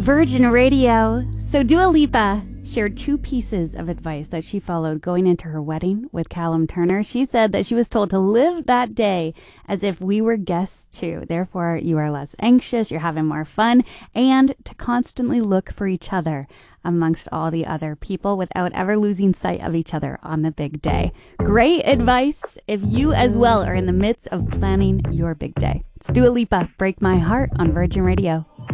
Virgin Radio. So Dua Lipa shared 2 pieces of advice that she followed going into her wedding with Callum Turner. She said that she was told to live that day as if we were guests too. Therefore, you are less anxious, you're having more fun, and to constantly look for each other amongst all the other people without ever losing sight of each other on the big day. Great advice if you as well are in the midst of planning your big day. It's Dua Lipa, Break My Heart on Virgin Radio.